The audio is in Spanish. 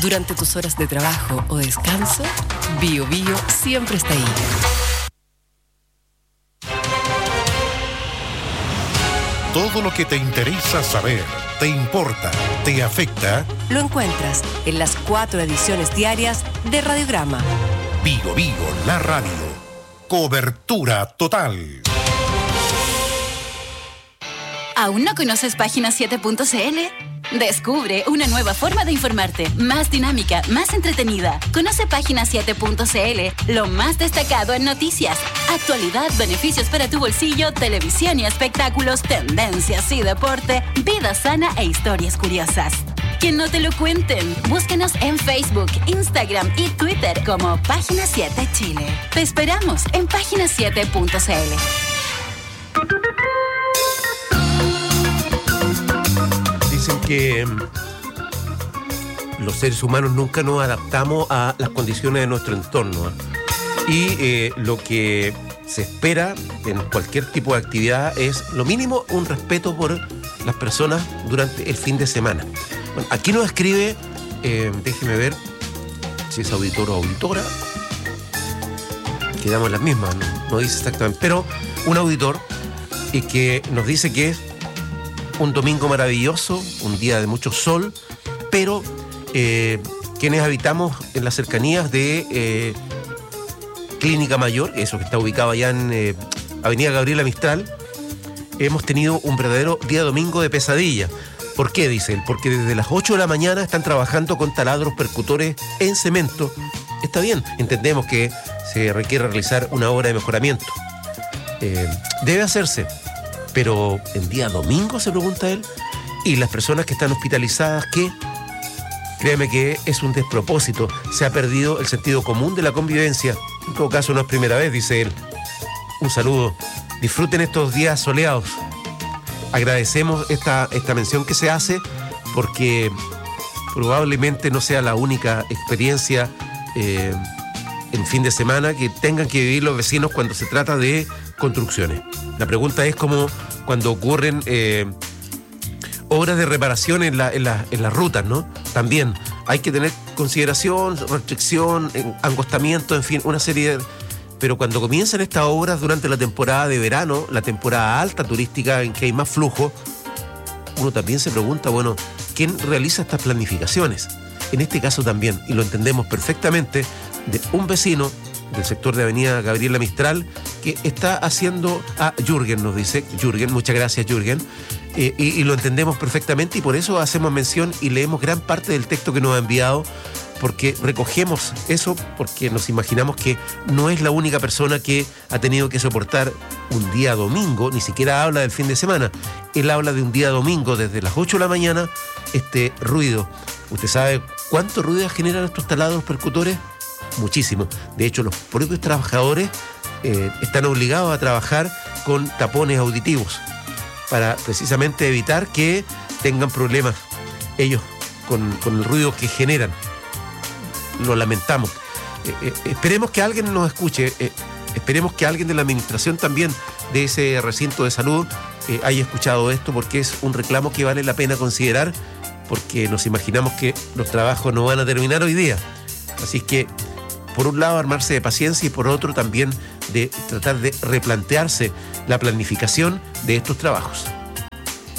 Durante tus horas de trabajo o descanso, Bio Bio siempre está ahí. Todo lo que te interesa saber, te importa, te afecta, lo encuentras en las 4 ediciones diarias de Radiograma. Bio Bio, la radio. Cobertura total. ¿Aún no conoces Página7.cl? Descubre una nueva forma de informarte, más dinámica, más entretenida. Conoce Página7.cl, lo más destacado en noticias, actualidad, beneficios para tu bolsillo, televisión y espectáculos, tendencias y deporte, vida sana e historias curiosas. Que no te lo cuenten. Búscanos en Facebook, Instagram y Twitter como Página 7 Chile. Te esperamos en Página7.cl. Dicen que los seres humanos nunca nos adaptamos a las condiciones de nuestro entorno. Y lo que se espera en cualquier tipo de actividad es, lo mínimo, un respeto por las personas durante el fin de semana. Bueno, aquí nos escribe, déjeme ver si es auditor o auditora, quedamos en las mismas, no dice exactamente, pero un auditor que nos dice que es un domingo maravilloso, un día de mucho sol, pero quienes habitamos en las cercanías de Clínica Mayor, eso que está ubicado allá en Avenida Gabriela Mistral, hemos tenido un verdadero día domingo de pesadilla. ¿Por qué? Dice él. Porque desde las 8 de la mañana están trabajando con taladros percutores en cemento. Está bien, entendemos que se requiere realizar una obra de mejoramiento. Debe hacerse, pero ¿en día domingo?, se pregunta él. Y las personas que están hospitalizadas, ¿qué? Créeme que es un despropósito. Se ha perdido el sentido común de la convivencia. En todo caso, no es primera vez, dice él. Un saludo. Disfruten estos días soleados. Agradecemos esta mención que se hace, porque probablemente no sea la única experiencia en fin de semana que tengan que vivir los vecinos cuando se trata de construcciones. La pregunta es como cuando ocurren obras de reparación en las rutas, ¿no? También hay que tener consideración, restricción, angostamiento, en fin, una serie de... Pero cuando comienzan estas obras durante la temporada de verano, la temporada alta turística en que hay más flujo, uno también se pregunta, bueno, ¿quién realiza estas planificaciones? En este caso también, y lo entendemos perfectamente, de un vecino del sector de Avenida Gabriela Mistral que está haciendo... Jürgen nos dice, Jürgen, muchas gracias Jürgen, y lo entendemos perfectamente, y por eso hacemos mención y leemos gran parte del texto que nos ha enviado, porque recogemos eso, porque nos imaginamos que no es la única persona que ha tenido que soportar un día domingo, ni siquiera habla del fin de semana, él habla de un día domingo desde las 8 de la mañana, este ruido. ¿Usted sabe cuánto ruido generan estos taladros percutores? Muchísimo. De hecho, los propios trabajadores están obligados a trabajar con tapones auditivos para precisamente evitar que tengan problemas ellos con el ruido que generan. Lo lamentamos. Esperemos que alguien nos escuche, esperemos que alguien de la administración también de ese recinto de salud haya escuchado esto, porque es un reclamo que vale la pena considerar, porque nos imaginamos que los trabajos no van a terminar hoy día. Así que, por un lado, armarse de paciencia, y por otro también de tratar de replantearse la planificación de estos trabajos.